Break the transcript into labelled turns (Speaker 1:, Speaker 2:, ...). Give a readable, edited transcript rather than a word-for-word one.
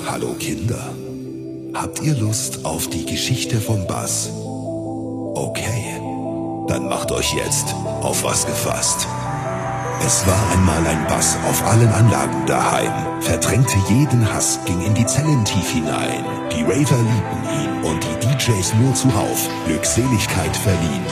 Speaker 1: Hallo Kinder, habt ihr Lust auf die Geschichte vom Bass? Okay, dann macht euch jetzt auf was gefasst. Es war einmal ein Bass auf allen Anlagen daheim, verdrängte jeden Hass, ging in die Zellen tief hinein. Die Raver liebten ihn und die DJs nur zuhauf Glückseligkeit verliehen.